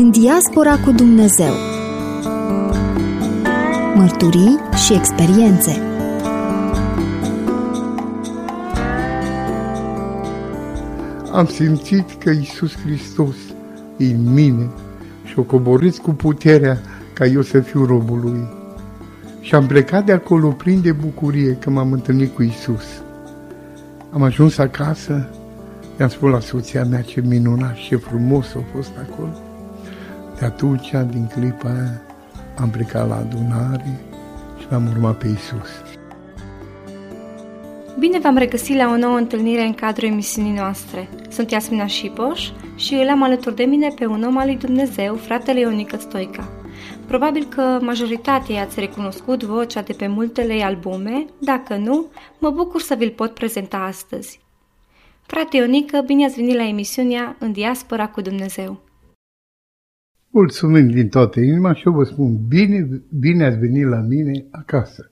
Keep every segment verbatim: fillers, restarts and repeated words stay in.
În diaspora cu Dumnezeu. Mărturii și experiențe. Am simțit că Iisus Hristos e în mine și o coborât cu puterea ca eu să fiu robul Lui. Și am plecat de acolo plin de bucurie că m-am întâlnit cu Iisus. Am ajuns acasă, i-am spus la soția mea ce minunat, ce frumos a fost acolo. De atunci, din clipa aia, am plecat la adunare și l-am urmat pe Iisus. Bine v-am regăsit la o nouă întâlnire în cadrul emisiunii noastre. Sunt Iasmina Șipoș și îl am alături de mine pe un om al lui Dumnezeu, fratele Ionica Stoica. Probabil că majoritatea i-ați recunoscut vocea de pe multele albume, dacă nu, mă bucur să vi-l pot prezenta astăzi. Frate Ionica, bine ați venit la emisiunea În diaspora cu Dumnezeu. Mulțumim din toată inima și eu vă spun, bine, bine ați venit la mine acasă.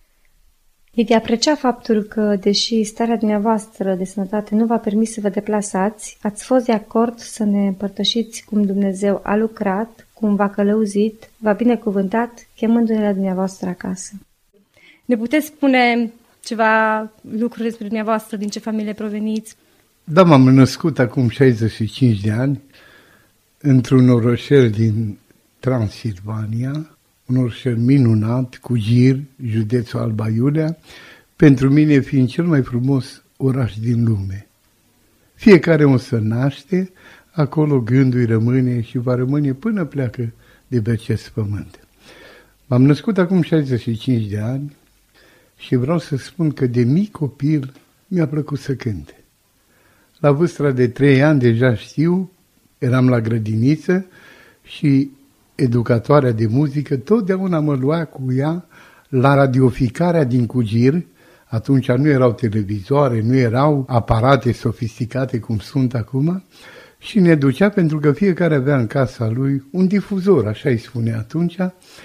E de apreciat faptul că, deși starea dumneavoastră de sănătate nu v-a permis să vă deplasați, ați fost de acord să ne împărtășiți cum Dumnezeu a lucrat, cum v-a călăuzit, v-a binecuvântat, chemându-ne la dumneavoastră acasă. Ne puteți spune ceva lucruri despre dumneavoastră, din ce familie proveniți? Da, m-am născut acum șaizeci și cinci de ani într-un orășel din Transilvania, un orășel minunat, cu Gir, județul Alba Iulia, pentru mine fiind cel mai frumos oraș din lume. Fiecare o să naște, acolo gândul îi rămâne și va rămâne până pleacă de pe acest pământ. M-am născut acum șaizeci și cinci de ani și vreau să spun că de mic copil mi-a plăcut să cânte. La vârsta de trei ani deja știu, eram la grădiniță și educatoarea de muzică totdeauna mă lua cu ea la radioficarea din Cugir. Atunci nu erau televizoare, nu erau aparate sofisticate cum sunt acum, și ne ducea pentru că fiecare avea în casa lui un difuzor, așa îi spune atunci,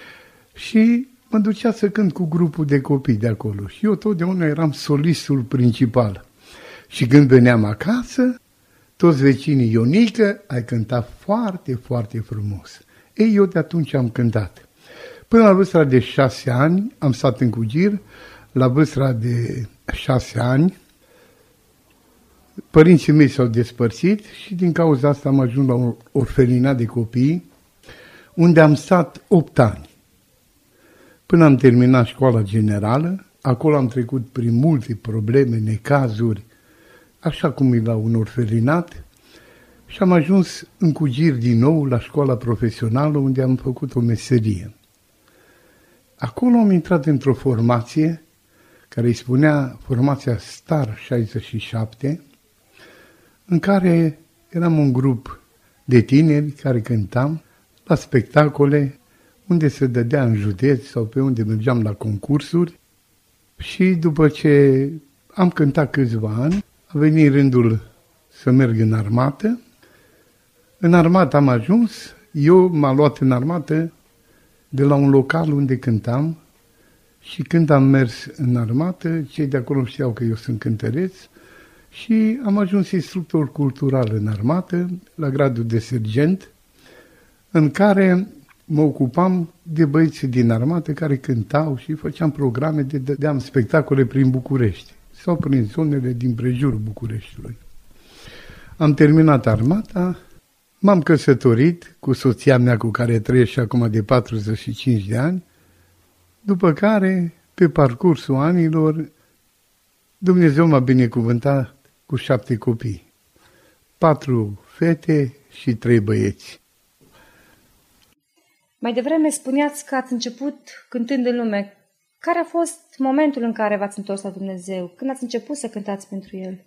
și mă ducea să cânt cu grupul de copii de acolo. Și eu totdeauna eram solistul principal. Și când veneam acasă, toți vecinii, Ionică, ai cântat foarte, foarte frumos. Ei, eu de atunci am cântat. Până la vârsta de șase ani am stat în Cugir. La vârsta de șase ani, părinții mei s-au despărțit și din cauza asta am ajuns la un orfelinat de copii, unde am stat opt ani. Până am terminat școala generală, acolo am trecut prin multe probleme, necazuri, așa cum e la un orfelinat, și am ajuns în Cugir din nou la școala profesională, unde am făcut o meserie. Acolo am intrat într-o formație care îi spunea formația Star șaizeci și șapte, în care eram un grup de tineri care cântam la spectacole unde se dădea în județ sau pe unde mergeam la concursuri. Și după ce am cântat câțiva ani, a venit rândul să merg în armată. În armată am ajuns, eu m-am luat în armată de la un local unde cântam și când am mers în armată, cei de acolo știau că eu sunt cântăreț și am ajuns instructor cultural în armată, la gradul de sergent, în care mă ocupam de băieții din armată care cântau și făceam programe, de dădeam spectacole prin București sau prin zonele din prejurul Bucureștiului. Am terminat armata, m-am căsătorit cu soția mea cu care trăiesc și acum de patruzeci și cinci de ani, după care, pe parcursul anilor, Dumnezeu m-a binecuvântat cu șapte copii, patru fete și trei băieți. Mai devreme spuneați că ați început cântând în lume. Care a fost momentul în care v-ați întors la Dumnezeu? Când ați început să cântați pentru El?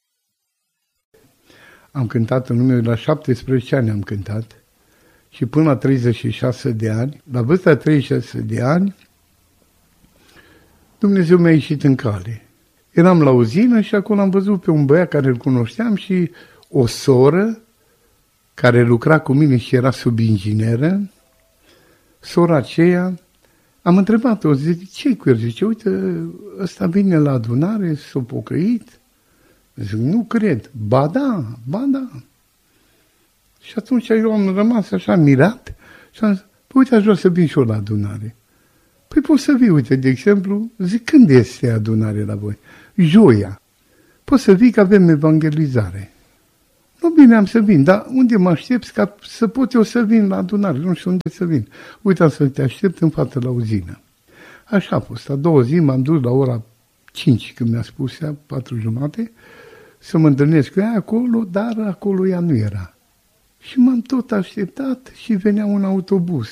Am cântat în lume, la șaptesprezece ani am cântat și până la treizeci și șase de ani, la vârsta de treizeci și șase de ani, Dumnezeu mi-a ieșit în cale. Eram la uzină și acolo am văzut pe un băiat care îl cunoșteam și o soră care lucra cu mine și era subingineră. Sora aceea, am întrebat-o, zic, ce-i cu el? Zice, uite, ăsta vine la adunare, s-a pocăit. Zic, nu cred. Ba da, ba da. Și atunci eu am rămas așa mirat și am zis, uite, aș vrea să vin și eu la adunare. Păi poți să vii, uite, de exemplu, zic, când este adunare la voi? Joia. Poți să vii că avem evangelizare. Nu, bine, am să vin, dar unde mă aștepți ca să pot eu să vin la adunare? Nu știu unde să vin. Uite, am să te aștept în față la uzină. Așa a fost. A doua zi m-am dus la ora cinci, când mi-a spus ea, patru jumate, să mă întâlnesc cu ea acolo, dar acolo ea nu era. Și m-am tot așteptat și venea un autobuz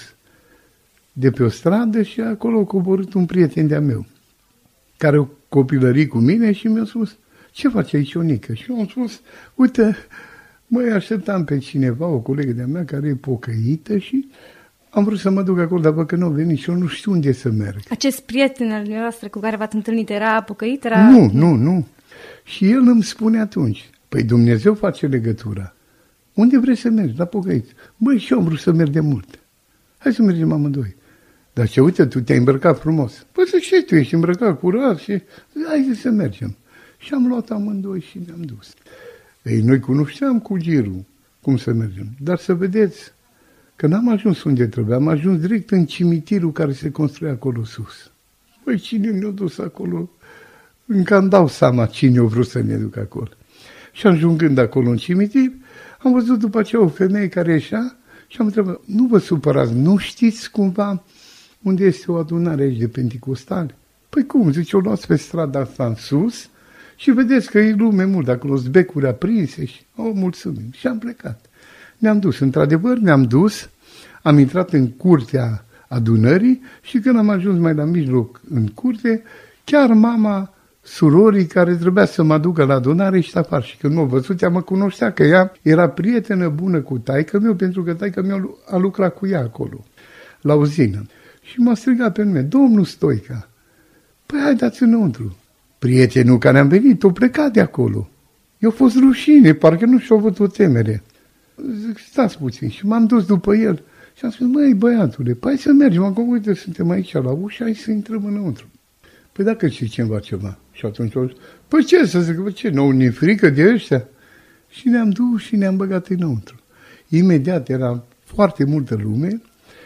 de pe o stradă și acolo a coborât un prieten de-a meu, care a copilărit cu mine și mi-a spus, ce face aici, Ionică? Și eu am spus, uite, măi, așteptam pe cineva, o colegă de-a mea care e pocăită și am vrut să mă duc acolo, dar bă că nu a venit și eu nu știu unde să merg. Acest prieten al dumneavoastră cu care v-ați întâlnit era pocăit? Era... Nu, nu, nu. Și el îmi spune atunci, păi Dumnezeu face legătura. Unde vrei să mergi? La pocăit. Băi, și eu am vrut să merg de mult. Hai să mergem amândoi. Dar ce, uite, tu te-ai îmbrăcat frumos. Păi să știi, tu ești îmbrăcat curat și hai să mergem. Și am luat amândoi și ne-am dus. Ei, noi cunoșteam cu girul cum să mergem. Dar să vedeți că n-am ajuns unde trebuia, am ajuns direct în cimitirul care se construia acolo sus. Păi cine ne-a dus acolo? Încă îmi dau seama cine a vrut să ne ducă acolo. Și ajungând acolo în cimitir, am văzut după aceea o femeie care ieșea și am întrebat, nu vă supărați, nu știți cumva unde este o adunare aici de penticostali? Păi cum, zice, o luați pe strada asta în sus și vedeți că e lume mult, acolo sunt becuri aprinse și o mulțumim. Și am plecat. Ne-am dus, într-adevăr ne-am dus, am intrat în curtea adunării și când am ajuns mai la mijloc în curte, chiar mama surorii care trebuia să mă ducă la adunare și afară. Și când m-a văzut, ea mă cunoștea că ea era prietenă bună cu taică meu, pentru că taică meu a lucrat cu ea acolo, la uzină. Și m-a strigat pe nume, domnul Stoica, păi hai dați înăuntru. Prietenul care am venit, o plecat de acolo. Eu a fost rușine, parcă nu și-a avut o temere. Zic, stați puțin. Și m-am dus după el și am spus, măi băiatule, păi să mergem, acum uite, suntem aici la ușă, hai să intrăm înăuntru. Păi dacă știi ceva ceva. Și atunci au zis, păi ce să zic, păi ce, nu ne frică de ăștia? Și ne-am dus și ne-am băgat înăuntru. Imediat era foarte multă lume,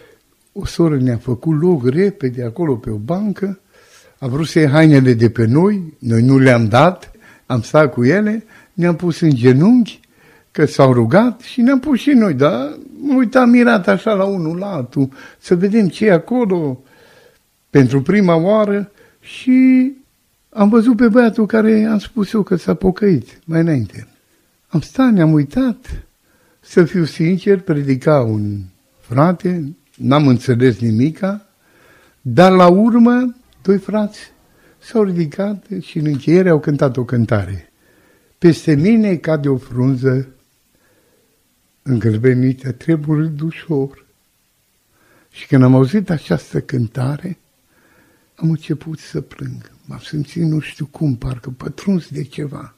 o soră ne-a făcut loc repede acolo pe o bancă, a vrut să iei hainele de pe noi, noi nu le-am dat, am stat cu ele, ne-am pus în genunchi, că s-au rugat și ne-am pus și noi, dar mă uitam mirat așa la unul, la altul, să vedem ce e acolo pentru prima oară și am văzut pe băiatul care am spus eu că s-a pocăit mai înainte. Am stat, ne-am uitat, să fiu sincer, predica un frate, n-am înțeles nimica, dar la urmă, doi frați s-au ridicat și în încheiere au cântat o cântare. Peste mine cade o frunză îngălbenită, treburi ușor. Și când am auzit această cântare, am început să plâng. M-am simțit nu știu cum, parcă pătruns de ceva.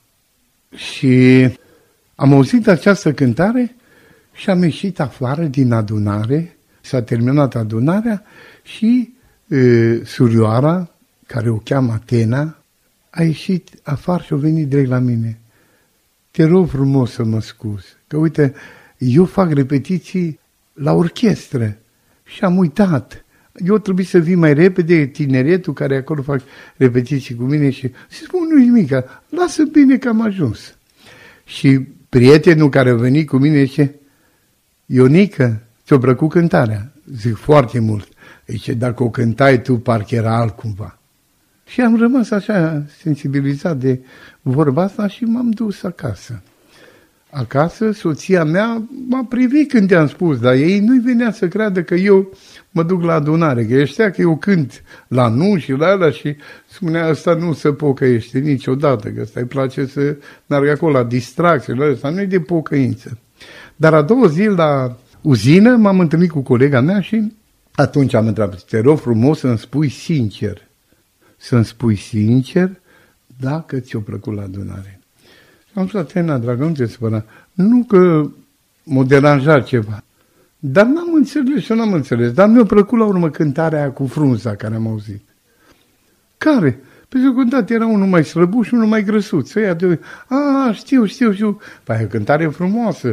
Și am auzit această cântare și am ieșit afară din adunare, s-a terminat adunarea și e, surioara, care o cheamă Atena, a ieșit afară și a venit direct la mine. Te rog frumos să mă scuzi, că uite, eu fac repetiții la orchestră și am uitat. Eu trebuie să vin mai repede, tineretul care acolo fac repetiții cu mine și să spun, nu-i nimica, lasă bine că am ajuns. Și prietenul care a venit cu mine zice, Ionică, ți-a plăcut cântarea? Zic, foarte mult. Zice, dacă o cântai tu, parcă era altcumva. Și am rămas așa sensibilizat de vorba asta și m-am dus acasă. Acasă, soția mea m-a privit când i-am spus, dar ei nu-i venea să creadă că eu mă duc la adunare, că știa că eu cânt la nu și la ala și spunea, ăsta nu se pocăiește niciodată, că ăsta îi place să meargă acolo la distracție, la ăsta nu-i de pocăință. Dar a doua zi la uzină m-am întâlnit cu colega mea și atunci am întrebat, te rog frumos să-mi spui sincer, să-mi spui sincer dacă ți-a plăcut la adunare. Am spus, Atena, dragă, nu te spăra. Nu că m-a deranjat ceva. Dar n-am înțeles și n-am înțeles. Dar mi-a plăcut la urmă cântarea aia cu frunza care am auzit. Care? Pentru că cântat era unul mai slăbuș și unul mai grăsuț. Ăia de... A, știu, știu, știu. Păi e o cântare frumoasă.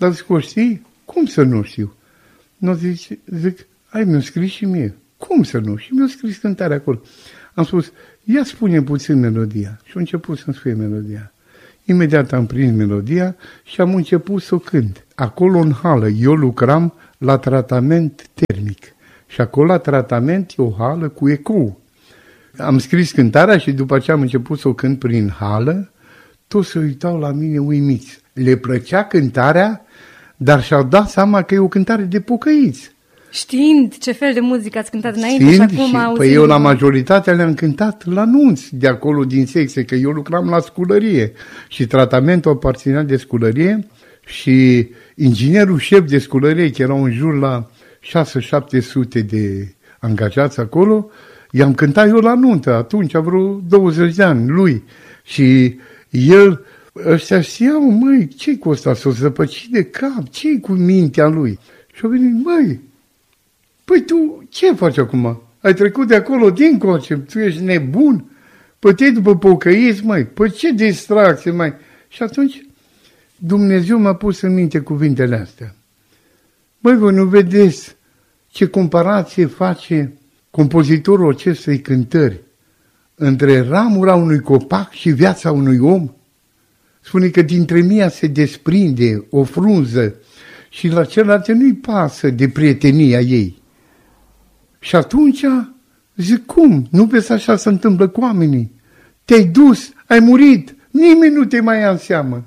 Dar zic, o știi? Cum să nu știu? Nu zic, zic, ai, mi-o scris și mie. Cum să nu? Și mi-a scris cântarea acolo. Am spus, ia spune puțin melodia. Și a început să-mi spune melodia. Imediat am prins melodia și am început să o cânt. Acolo în hală, eu lucram la tratament termic. Și acolo la tratament e o hală cu ecou. Am scris cântarea și după ce am început să o cânt prin hală, toți se uitau la mine uimiți. Le plăcea cântarea, dar și-au dat seama că e o cântare de pocăiți. Știind ce fel de muzică ați cântat înainte Știind și acum și, auzim... Păi eu la majoritatea le-am cântat la nunți de acolo din secție, că eu lucram la sculărie și tratamentul aparținea de sculărie și inginerul șef de sculărie, că erau în jur la șase șapte sute de angajați acolo, i-am cântat eu la nuntă, atunci, vreo douăzeci de ani, lui. Și el, ăștia știau, măi, ce-i cu ăsta, s-o zăpăci de cap, ce-i cu mintea lui? Și-a venit, măi, păi tu ce faci acum? Ai trecut de acolo dincolo, tu ești nebun? Păi te după pocăiți, măi, păi ce distracție, mai? Și atunci Dumnezeu m-a pus în minte cuvintele astea. Băi, voi nu vedeți ce comparație face compozitorul acestei cântări între ramura unui copac și viața unui om? Spune că dintre mia se desprinde o frunză și la celălalt nu-i pasă de prietenia ei. Și atunci zic, cum? Nu vezi așa se întâmplă cu oamenii? Te-ai dus, ai murit, nimeni nu te mai ia în seamă.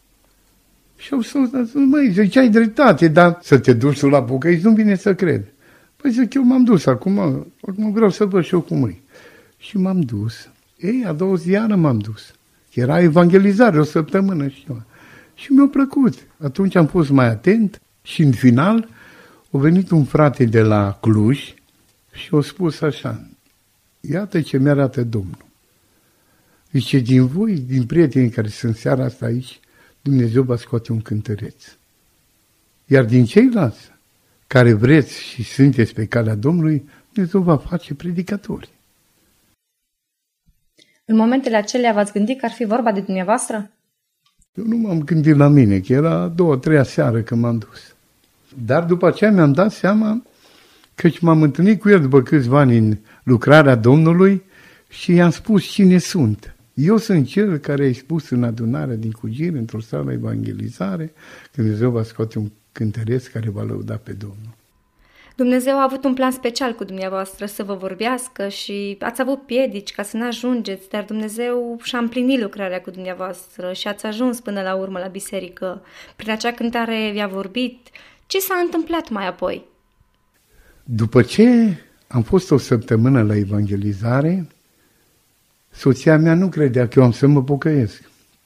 Și au spus, măi, zic, ai dreptate, dar să te duci tu la pocăiți nu vine să cred. Păi zic, eu m-am dus acum, acum vreau să văd și eu cum e. Și m-am dus. Ei, a doua zi iară m-am dus. Era evangelizare o săptămână și eu. Și mi-a plăcut. Atunci am fost mai atent și în final a venit un frate de la Cluj și a spus așa, iată ce mi-arată Domnul. Zice, din voi, din prietenii care sunt seara asta aici, Dumnezeu va scoate un cântăreț. Iar din ceilalți care vreți și sunteți pe calea Domnului, Dumnezeu va face predicatori. În momentele acelea v-ați gândit că ar fi vorba de dumneavoastră? Eu nu m-am gândit la mine, că era a doua, treia seară că m-am dus. Dar după aceea mi-am dat seama că m-am întâlnit cu el după câțiva ani în lucrarea Domnului și i-am spus cine sunt. Eu sunt cel care a spus în adunarea din Cugir, într-o sală evangelizare, că Dumnezeu va scoate un cântăreț care va lăuda pe Domnul. Dumnezeu a avut un plan special cu dumneavoastră să vă vorbească și ați avut piedici ca să nu ajungeți, dar Dumnezeu și-a împlinit lucrarea cu dumneavoastră și ați ajuns până la urmă la biserică. Prin acea cântare vi-a vorbit. Ce s-a întâmplat mai apoi? După ce am fost o săptămână la evangelizare, soția mea nu credea că eu am să mă pocăiesc.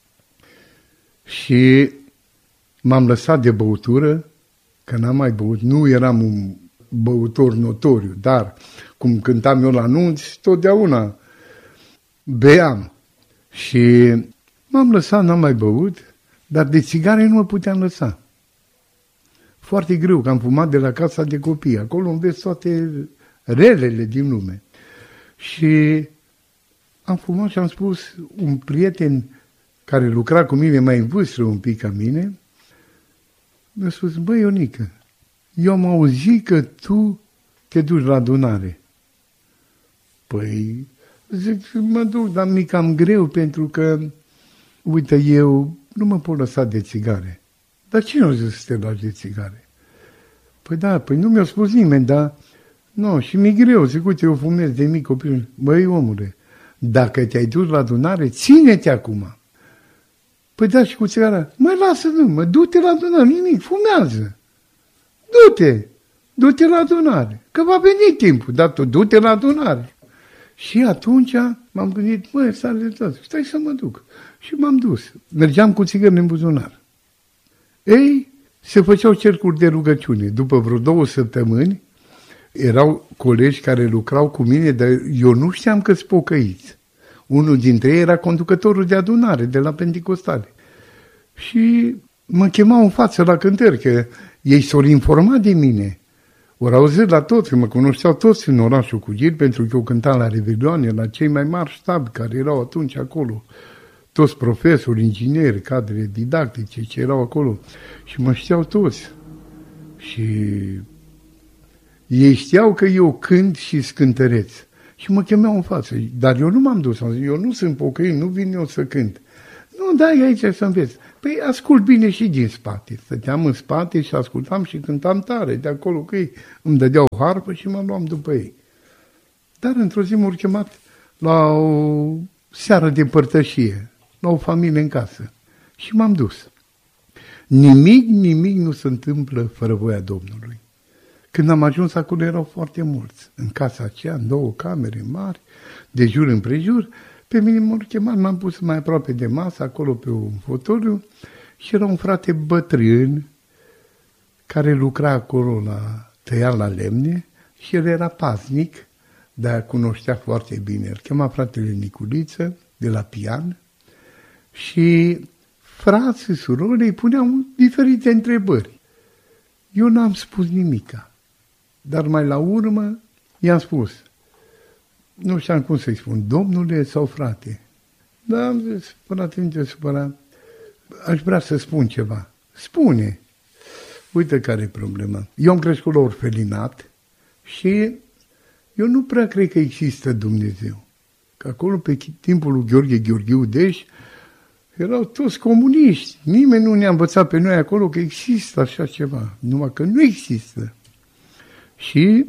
Și m-am lăsat de băutură, că n-am mai băut, nu eram un băutor notoriu, dar cum cântam eu la nunți, totdeauna beam. Și m-am lăsat, n-am mai băut, dar de țigare nu mă puteam lăsa. Foarte greu, că am fumat de la casa de copii, acolo înveți toate relele din lume. Și am fumat și am spus, un prieten care lucra cu mine mai în vârstă un pic ca mine, mi-a spus, băi Ionică, eu am auzit că tu te duci la adunare. Păi, zic, mă duc, dar mi cam greu pentru că, uite, eu nu mă pot lăsa de țigare. Dar cine a zis să te lași de țigare? Păi da, păi nu mi-a spus nimeni, dar, nu, și mi-e greu, zic, uite, eu fumez de mic copil. Băi, omule, dacă te-ai dus la adunare, ține-te acum. Păi da, și cu țigara, măi, lasă-mă, mă, du-te la adunare, nimic, fumează. Du-te, du-te la adunare, că va veni timpul, dar tu du-te la adunare. Și atunci m-am gândit, măi, stai de tot, stai să mă duc. Și m-am dus, mergeam cu țigări în buzunar. Ei, se făceau cercuri de rugăciune. După vreo două săptămâni, erau colegi care lucrau cu mine, dar eu nu știam că sunt pocăiți. Unul dintre ei era conducătorul de adunare de la Penticostale. Și mă chemau în față la cântări, că ei s-au informat de mine. Ori auzit la toți, că mă cunoșteau toți în orașul Cugir, pentru că eu cântam la revelioane, la cei mai mari ștabi care erau atunci acolo. toți profesori, ingineri, cadre didactice ce erau acolo și mă știau toți. Și ei știau că eu cânt și scântăreț. Și mă chemeau în față. Dar eu nu m-am dus. Am zis, eu nu sunt pocăit, nu vin eu să cânt. Nu, dai aici să înveți. Păi ascult bine și din spate. Stăteam în spate și ascultam și cântam tare. De acolo că ei îmi dădeau harpă și mă luam după ei. Dar într-o zi m-au chemat la o seară de părtășie, la o familie în casă. Și m-am dus. Nimic, nimic nu se întâmplă fără voia Domnului. Când am ajuns acolo erau foarte mulți. În casa aceea, în două camere mari, de jur împrejur, pe mine m-au chemat, m-am pus mai aproape de masă, acolo pe un fotoliu, și era un frate bătrân care lucra acolo la tăiat la lemne și el era paznic, dar cunoștea foarte bine. Îl chema fratele Niculiță, de la pian, și frații, surorii îi puneau diferite întrebări. Eu n-am spus nimica, dar mai la urmă i-am spus, nu știam cum să-i spun, domnule sau frate. Dar am zis, frate, nu te supăra, aș vrea să spun ceva. Spune. Uite care e problema. Eu am crescut la orfelinat și eu nu prea cred că există Dumnezeu. Că acolo, pe timpul lui Gheorghe Gheorghiu Deș, erau toți comuniști. Nimeni nu ne-a învățat pe noi acolo că există așa ceva. Numai că nu există. Și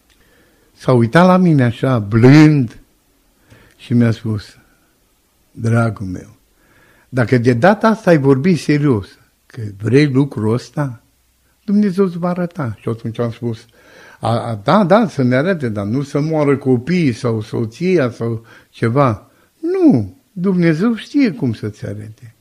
s-a uitat la mine așa, blând, și mi-a spus, dragul meu, dacă de data asta ai vorbit serios, că vrei lucrul ăsta, Dumnezeu îți va arăta. Și atunci am spus, a, a, da, da, să ne arate, dar nu să moară copiii sau soția sau ceva. Nu, Dumnezeu știe cum să-ți arate.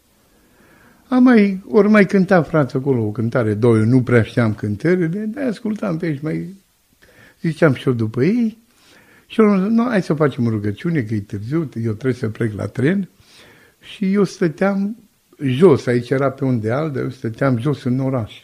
Am mai, ori mai cântat frață acolo o cântare, două, eu nu prea știam cântările, dar ascultam pe aici, mai ziceam și eu după ei. Și eu am zis, no, hai să facem rugăciune, că e târziu, eu trebuie să plec la tren. Și eu stăteam jos, aici era pe un deal, dar eu stăteam jos în oraș.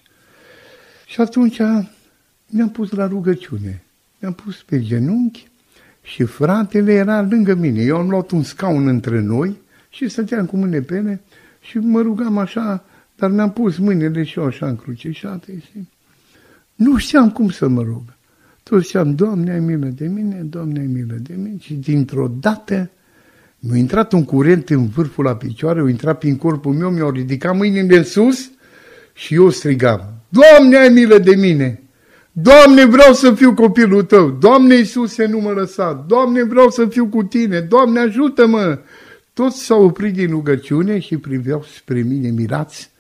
Și atunci mi-am pus la rugăciune, mi-am pus pe genunchi și fratele era lângă mine. Eu am luat un scaun între noi și stăteam cu mâinile pe ele și mă rugam așa, dar mi-am pus mâinile și eu așa încrucișate și nu știam cum să mă rog. Tot ziceam, Doamne, ai milă de mine, Doamne, ai milă de mine. Și dintr-o dată mi-a intrat un curent în vârful la picioare, a intrat prin corpul meu, mi-au ridicat mâinile în sus și eu strigam, Doamne, ai milă de mine! Doamne, vreau să fiu copilul Tău! Doamne Iisuse, nu mă lăsa! Doamne, vreau să fiu cu Tine! Doamne, ajută-mă! Toți s-au oprit din rugăciune și priveau spre mine mirați.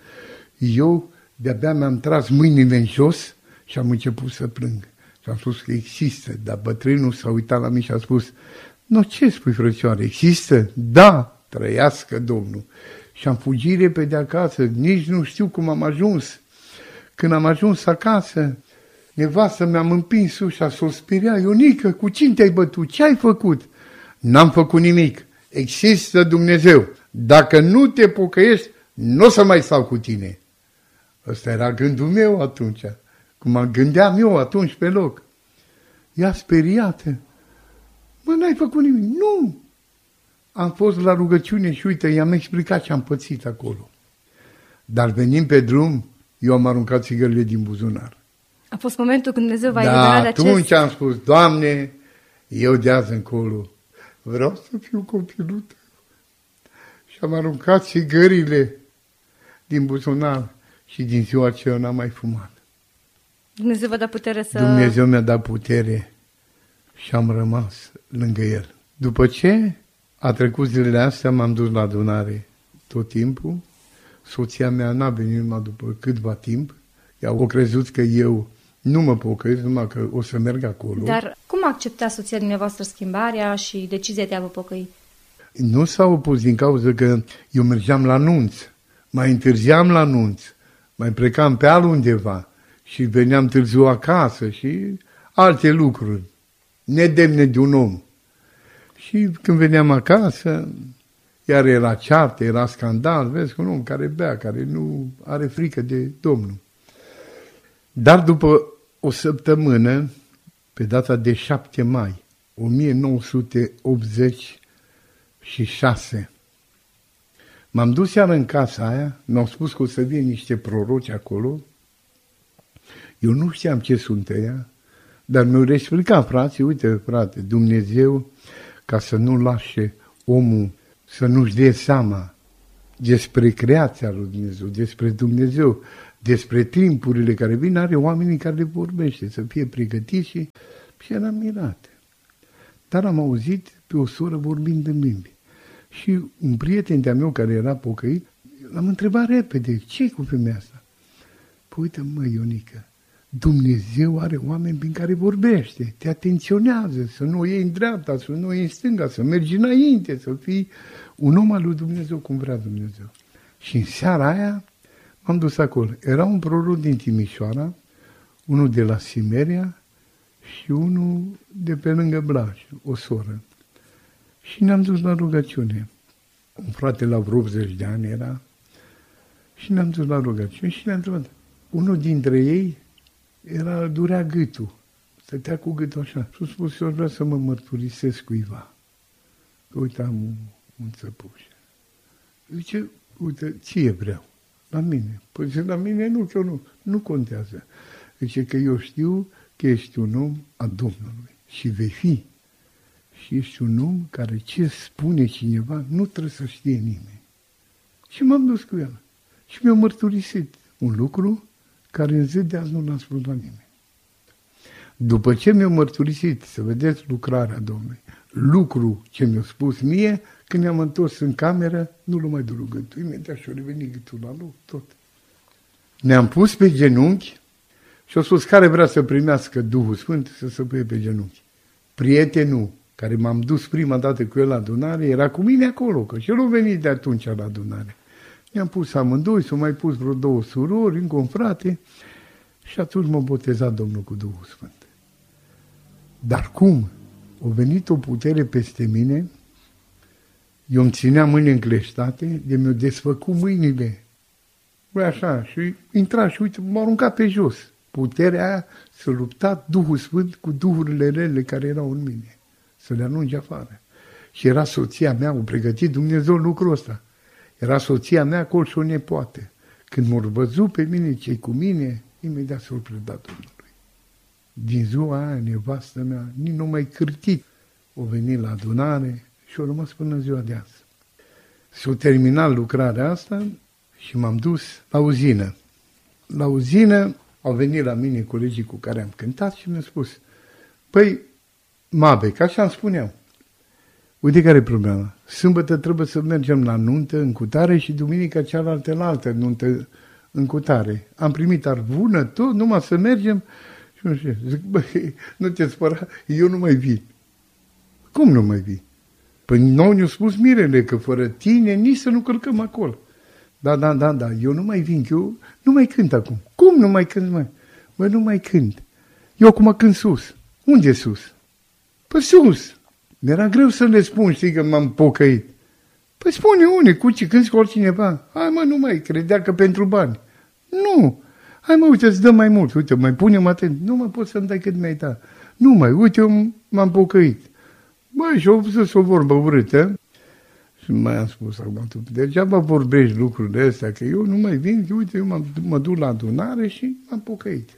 Eu de-abia mi-am tras mâinile în jos și am început să plâng. Și am spus că există, dar bătrânul s-a uitat la mine și a spus, nu, ce spui, frățioare, există? Da, trăiască Domnul. Și am fugit repede acasă, nici nu știu cum am ajuns. Când am ajuns acasă, nevastă mi-am împins ușa, s-o spiria, Ionică, cu cine te-ai bătut? Ce ai făcut? N-am făcut nimic. Există Dumnezeu. Dacă nu te pocăiești, nu o să mai stau cu tine. Ăsta era gândul meu atunci. Cum mă gândeam eu atunci pe loc. Ea speriată. Mă, n-ai făcut nimic. Nu! Am fost la rugăciune și uite, i-am explicat ce am pățit acolo. Dar venim pe drum, eu am aruncat țigările din buzunar. A fost momentul când Dumnezeu va da, eliberat de acest... atunci am spus, Doamne, eu de azi încolo vreau să fiu copilul Tău. Și am aruncat țigările din buzunar și din ziua aceea n-am mai fumat. Dumnezeu v-a dat putere să... Dumnezeu mi-a dat putere și am rămas lângă El. După ce a trecut zilele astea, m-am dus la adunare tot timpul. Soția mea n-a venit numai după câtva timp. Ea au crezut că eu nu mă pocăiesc, numai că o să merg acolo. Dar cum accepta soția dumneavoastră schimbarea și decizia de a vă pocăi? Nu s-a opus din cauza că eu mergeam la nunț, mai întârziam la nunț, mai plecam pe altundeva și veneam târziu acasă și alte lucruri nedemne de un om. Și când veneam acasă, iar era ceartă, era scandal, vezi, un om care bea, care nu are frică de Domnul. Dar după o săptămână, pe data de șapte mai o mie nouă sute optzeci și șase, M-am dus seara în casa aia, mi-au spus că o să vie niște proroci acolo. Eu nu știam ce sunt ăia, dar mi-au explicat frații, uite frate, Dumnezeu, ca să nu lase omul să nu-și dea seama despre creația lui Dumnezeu, despre Dumnezeu, despre timpurile care vin, are oamenii care le vorbește, să fie pregătiți și, și eram mirat. Dar am auzit pe o soră vorbind în limbi. Și un prieten de-a meu care era pocăit, l-am întrebat repede, ce-i cu femeia asta? Păi uite, mă, Ionică, Dumnezeu are oameni prin care vorbește, te atenționează, să nu o iei în dreapta, să nu o iei în stânga, să mergi înainte, să fii un om al lui Dumnezeu cum vrea Dumnezeu. Și în seara aia m-am dus acolo. Era un proroc din Timișoara, unul de la Simeria și unul de pe lângă Blaj, o soră. Și ne-am dus la rugăciune. Un frate la vreo optzeci de ani era și ne-am dus la rugăciune și ne-am întrebat. Unul dintre ei era, durea gâtul, stătea cu gâtul așa. Și a spus, eu vreau să mă mărturisesc cuiva. Că uite, am un, un țăpuș. Zice, uite, ție vreau? La mine. Păi zice, la mine nu, că eu nu. Nu contează. Zice că eu știu că ești un om a Domnului și vei fi. Și ești un om care ce spune cineva nu trebuie să știe nimeni. Și m-am dus cu el. Și mi-a mărturisit un lucru care în zi de azi nu l-am spus la nimeni. După ce mi-a mărturisit, să vedeți lucrarea Domnului, lucru ce mi-a spus mie, când ne-am întors în cameră, nu l-a mai durut gâtul. Imediat și-a revenit gâtul la loc, tot. Ne-am pus pe genunchi și a spus care vrea să primească Duhul Sfânt să se pune pe genunchi. Prietenul care m-am dus prima dată cu el la adunare era cu mine acolo, că și el a venit de atunci la adunare. Ne-am pus amândoi, s-au mai pus vreo două surori, încă un frate, și atunci m-a botezat Domnul cu Duhul Sfânt. Dar cum? A venit o putere peste mine, eu îmi țineam mâini încleștate, de mi-au desfăcut mâinile. Băi așa, și intra și uite, m-a aruncat pe jos. Puterea aia să lupta Duhul Sfânt cu duhurile rele care erau în mine, să le anunce afară. Și era soția mea, o pregătit Dumnezeu lucrul ăsta. Era soția mea acolo și o nepoată. Când m-au văzut pe mine, cei cu mine, imediat s-au predat Domnului. Din ziua aia, nevastă mea, nici nu mai cârtit. O venit la adunare și o rămas până ziua de azi. S-a terminat lucrarea asta și m-am dus la uzină. La uzină au venit la mine colegii cu care am cântat și mi-au spus, păi, Mabec, așa îmi spuneau. Uite care e problema. Sâmbătă trebuie să mergem la nuntă în cutare și duminica cealaltă la altă nuntă în cutare. Am primit arvună, tot, numai să mergem. Și nu știu, zic, băi, nu te spăra, eu nu mai vin. Cum nu mai vin? Păi nou ne-au spus mirele că fără tine nici să nu călcăm acolo. Da, da, da, da, eu nu mai vin, că eu nu mai cânt acum. Cum nu mai cânt, mai? Băi, nu mai cânt. Eu acum cânt sus. Unde sus? Păi sus. Mi-era greu să le spun, știi, că m-am pocăit. Păi spune unde, cu ce cânti cu oricine? Hai mă, nu mai credea că pentru bani. Nu. Hai mă, uite, îți dă mai mult. Uite, mai pune-mă atent. Nu mă pot să-mi dai cât mi-ai dat. Nu mai, uite, eu m-am pocăit. Băi, și-au zis o vorbă urâtă. Și mai am spus acum, tu degeaba vorbești lucrurile astea, că eu nu mai vin, că uite, eu mă, mă duc la adunare și m-am pocăit.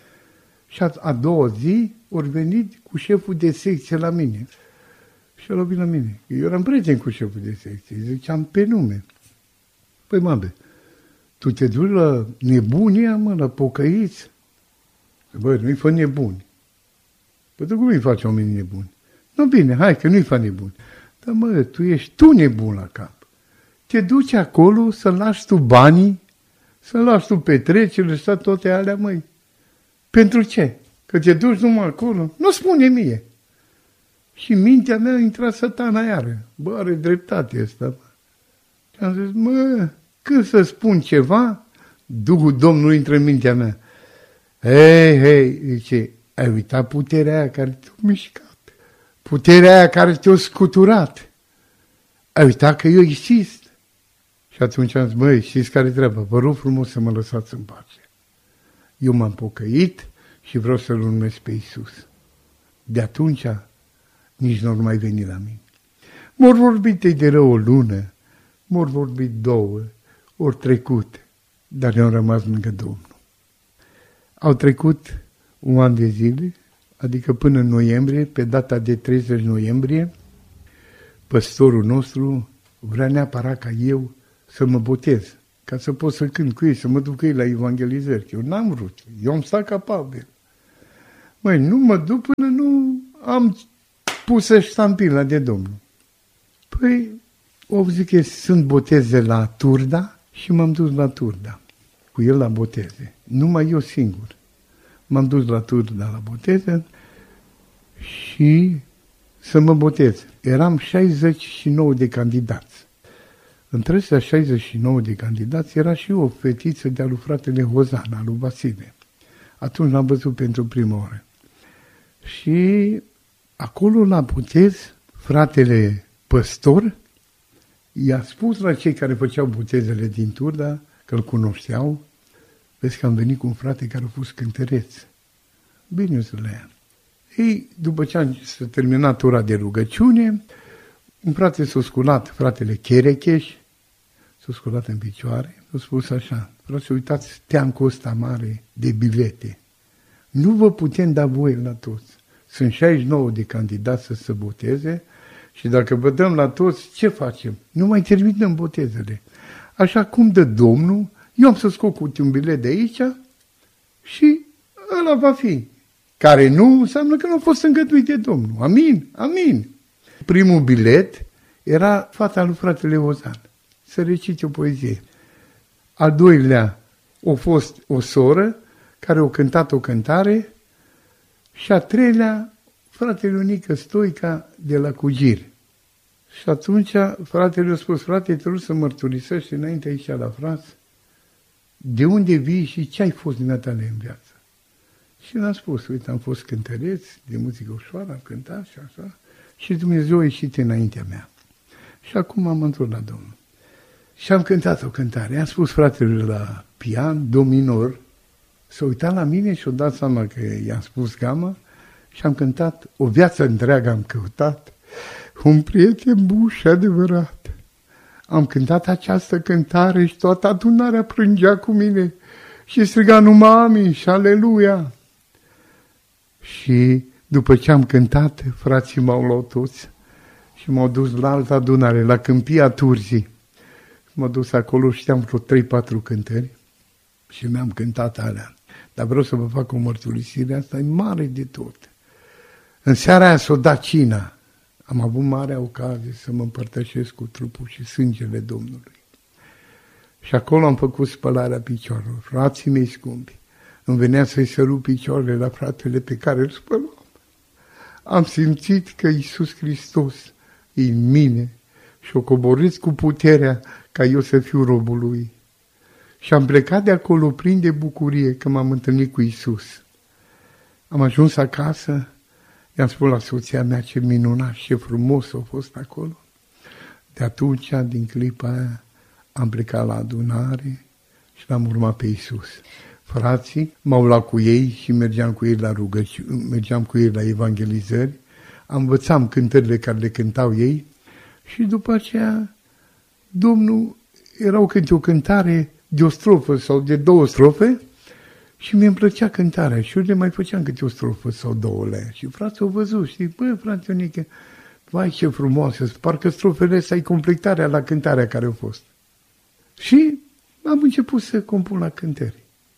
Și a, a doua zi, ori venit cu șeful de secție la mine. Și el a venit la mine. Eu eram prieten cu șeful de secție. Ziceam pe nume. Păi, mabe, tu te duci la nebunia, mă, la pocăiți? Băi, nu-i fă nebuni. Păi, tu cum îi faci oamenii nebuni? Nu, bine, hai, că nu-i fă nebuni. Dar, mă, tu ești tu nebun la cap. Te duci acolo să lași tu banii, să lași tu petrecerile, să toate alea, măi. Pentru ce? Că te duci numai acolo? Nu spune mie. Și mintea mea a intrat satana iară. Bă, are dreptate asta. Bă. Și am zis, mă, când să spun ceva, Duhul Domnului intră în mintea mea. Hei, hei, zice, ai uitat puterea aia care te-a mișcat. Puterea aia care te-a scuturat. Ai uitat că eu exist. Și atunci am zis, băi, știți care e treaba? Vă rog frumos să mă lăsați în pace. Eu m-am pocăit și vreau să-L urmez pe Iisus. De atunci nici nu mai veni la mine. M-au vorbit de rău o lună, m-au vorbit două, ori trecut, dar eu am rămas lângă Domnul. Au trecut un an de zile, adică până în noiembrie, pe data de treizeci noiembrie, păstorul nostru vrea neapărat ca eu să mă botez, ca să pot să cânt cu ei, să mă duc cu ei la evangelizări. Eu n-am vrut, eu am stat capabil. Măi, nu mă duc până nu am pusă ștampila de Domnul. Păi, o zic că sunt boteze la Turda și m-am dus la Turda, cu el la boteze. Numai eu singur. M-am dus la Turda la boteze și să mă botez. Eram șaizeci și nouă de candidați. Între ăștia șaizeci și nouă de candidați era și o fetiță de-a lui fratele Hozan, al lui Vasile. Atunci l-am văzut pentru prima oară. Și acolo la botez, fratele păstor i-a spus la cei care făceau botezele din Turda, că îl cunoșteau, vezi că am venit cu un frate care a fost cântăreț. Bine o să le ia. Ei, după ce s-a terminat ora de rugăciune, un frate s-a sculat, fratele Cherecheș, s-a sculat în picioare, a spus așa: frate, uitați teancul ăsta mare de bilete. Nu vă putem da voie la toți. Sunt șaizeci și nouă de candidați să se boteze și dacă vă dăm la toți, ce facem? Nu mai terminăm botezele. Așa cum dă Domnul, eu am să scot cu un bilet de aici și ăla va fi. Care nu înseamnă că nu a fost îngăduit de Domnul. Amin, amin. Primul bilet era fata lui fratele Ozan, să recite o poezie. Al doilea a fost o soră care a cântat o cântare și a treilea fratele Ionică Stoica de la Cugir. Și atunci fratele a spus: frate, trebuie să mărturisești înainte aici la frați de unde vii și ce ai fost din tale în viață. Și l-am spus: uite, am fost cântăreț de muzică ușoară, am cântat și așa, și Dumnezeu a ieșit înaintea mea. Și acum am întors la Domnul. Și am cântat o cântare. Am spus fratele la pian, do minor, s-a uitat la mine și a dat seama că i-am spus gama și am cântat: o viață întreagă am căutat un prieten bun și adevărat. Am cântat această cântare și toată adunarea plângea cu mine și striga numai amin și aleluia. Și după ce am cântat, frații m-au luat toți și m-au dus la altă adunare, la Câmpia Turzii. M-au dus acolo, știam vreo trei patru cântări și mi-am cântat alea. Dar vreau să vă fac o mărturisire, asta e mare de tot. În seara aia s-o dat cina. Am avut mare ocazie să mă împărtășesc cu trupul și sângele Domnului. Și acolo am făcut spălarea picioarelor. Frații mei scumpi, îmi venea să-i sărut picioarele la fratele pe care îl spălam. Am simțit că Iisus Hristos e în mine și o coborât cu puterea ca eu să fiu robul Lui. Și am plecat de acolo plin de bucurie că m-am întâlnit cu Iisus. Am ajuns acasă, i-am spus la soția mea ce minunat, ce frumos a fost acolo. De atunci, din clipa aia, am plecat la adunare și l-am urmat pe Iisus. Frații m-au luat cu ei și mergeam cu ei la rugăciune, mergeam cu ei la evangelizări, învățam cântările care le cântau ei și după aceea Domnul erau câte o cântare de o strofă sau de două strofe și mi-mi plăcea cântarea și eu le mai făceam câte o strofă sau două la ea. Și frații au văzut, știi, băi, frate Ionică, vai ce frumoasă, parcă strofele astea e completarea la cântarea care a fost. Și am început să compun la cântări.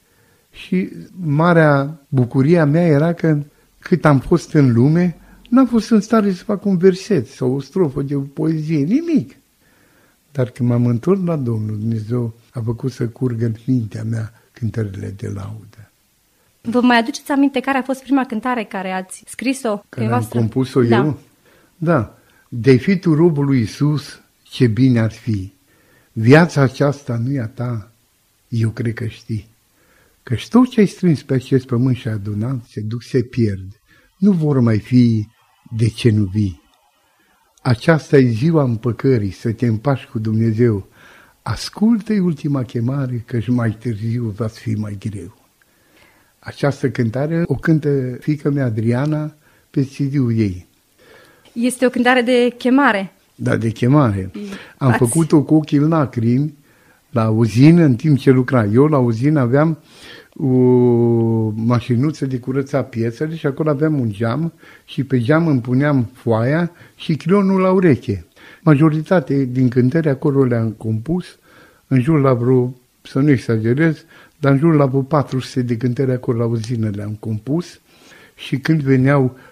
Și marea bucuria mea era că cât am fost în lume, n-am fost în stare să fac un verset sau o strofă de o poezie, nimic. Dar când m-am întors la Domnul, Dumnezeu a făcut să curgă în mintea mea cântările de laudă. Vă mai aduceți aminte care a fost prima cântare care ați scris-o? Care am compus-o da. eu? Da. De fi tu robul lui Iisus, ce bine ar fi. Viața aceasta nu e a ta, eu cred că știi. Căci tot ce ai strâns pe acest pământ și adunat, se duc, se pierd. Nu vor mai fi de ce nu vii. Aceasta e ziua împăcării, să te împași cu Dumnezeu. Ascultă-i ultima chemare, căci mai târziu va fi mai greu. Această cântare o cântă fiica mea Adriana pe C D-ul ei. Este o cântare de chemare. Da, de chemare. Am Ați... făcut-o cu ochii în lacrimi la uzină în timp ce lucra. Eu la uzină aveam o mașinuță de curățat piețele și acolo aveam un geam și pe geam îmi puneam foaia și creionul la ureche. Majoritatea din cântări acolo le-am compus, în jur la vreo, să nu exagerez, dar în jur la vreo patru sute de cântări acolo la uzină le-am compus și când veneau